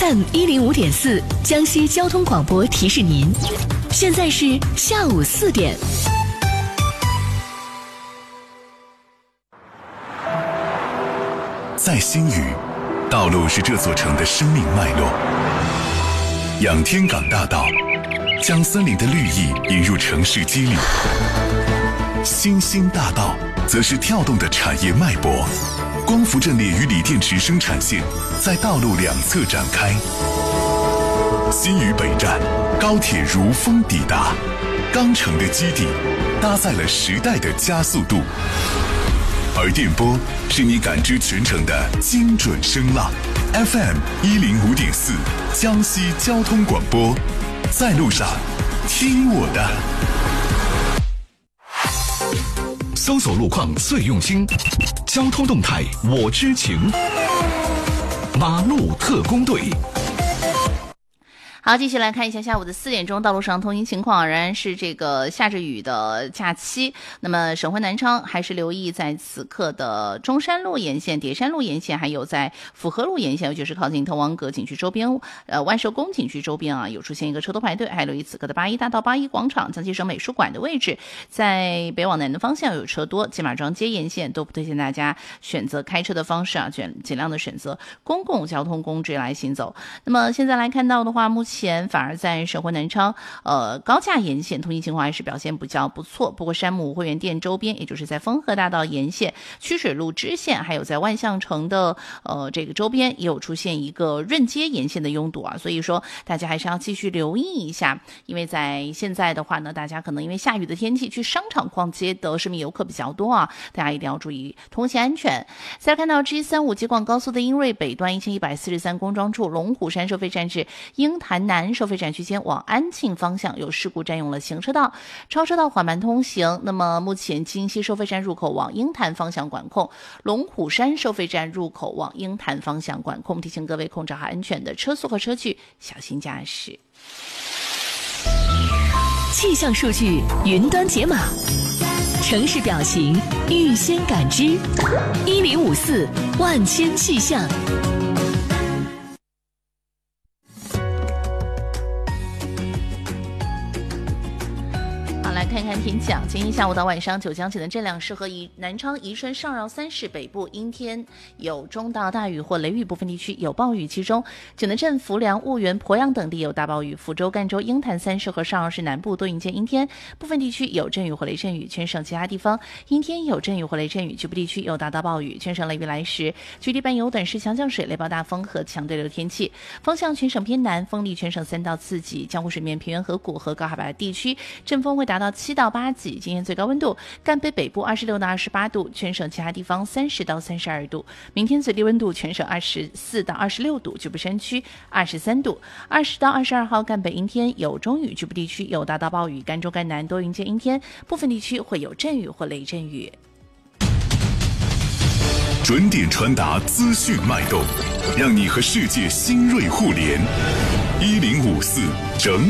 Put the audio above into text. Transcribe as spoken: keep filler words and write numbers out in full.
F M 一零五点四江西交通广播提示您，现在是下午四点。 在新余，道路是这座城的生命脉络。仰天港大道将森林的绿意引入城市肌理，新兴大道则是跳动的产业脉搏。光伏阵列与锂电池生产线在道路两侧展开。新余北站，高铁如风抵达，钢城的基地搭载了时代的加速度，而电波是你感知全程的精准声浪。F M 一零五点四江西交通广播，在路上听我的。 搜索路况最用心，交通动态我知情。马路特工队。 好，继续来看一下下午的四点钟道路上通行情况，仍然是这个下着雨的假期。那么省会南昌还是留意在此刻的中山路沿线、叠山路沿线，还有在府河路沿线，尤其是靠近滕王阁景区周边、呃万寿宫景区周边啊，有出现一个车头排队。还留意此刻的八一大道八一广场、江西省美术馆的位置，在北往南的方向有车多。金马庄街沿线都不推荐大家选择开车的方式啊，尽尽量的选择公共交通工具来行走。那么现在来看到的话，目前前反而在省会南昌呃高架沿线通行情况还是表现比较不错，不过山姆会员店周边，也就是在丰河大道沿线、曲水路支线，还有在万象城的呃这个周边也有出现一个润街沿线的拥堵啊，所以说大家还是要继续留意一下，因为在现在的话呢，大家可能因为下雨的天气去商场逛街的市民游客比较多啊，大家一定要注意通行安全。再来看到 G 三五 京广高速的英瑞北段一千一百四十三公庄处龙虎山收费站至鹰潭南收费站区间往安庆方向有事故占用了行车道，超车道缓慢通行。那么目前京西收费站入口往鹰潭方向管控，龙虎山收费站入口往鹰潭方向管控，提醒各位控制好安全的车速和车距，小心驾驶。 气象数据云端解码，城市表情预先感知，一零五四万千气象。 看看天气啊，今天下午到晚上，九江黔的阵量适合以南昌、宜春、上饶三市北部阴天，有中到大雨或雷雨，部分地区有暴雨，其中黔德镇、浮梁、婺源、鄱阳等地有大暴雨，福州、赣州、鹰潭三市和上饶市南部多云间阴天，部分地区有阵雨或雷阵雨，全省其他地方阴天有阵雨或雷阵雨，局部地区有大到暴雨，全省雷雨来时，局地伴有短时强降水、雷暴大风和强对流天气。风向全省偏南，风力全省三到四级，江湖水面平原河谷和高海拔地区阵风会达到七到八级。今天最高温度赣北北部二十六到二十八度，全省其他地方三十到三十二度。明天最低温度全省二十四到二十六度，局部山区二十三度。二十到二十二号赣北阴天有中雨，局部地区有大到暴雨，赣州赣南多云间阴天，部分地区会有阵雨或雷阵雨。 准点传达资讯脉动，让你和世界新锐互联。一零五四整